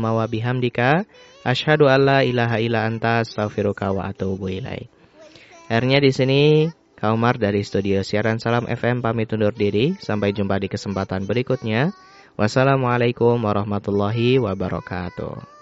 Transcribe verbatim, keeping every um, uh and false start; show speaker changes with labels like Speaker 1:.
Speaker 1: Allahumma wa bihamdika asyhadu alla ilaha illa anta astaghfiruka wa atubu ilaik. Akhirnya di sini Kak Umar dari studio siaran Salam F M pamit undur diri. Sampai jumpa di kesempatan berikutnya. Wassalamualaikum warahmatullahi wabarakatuh.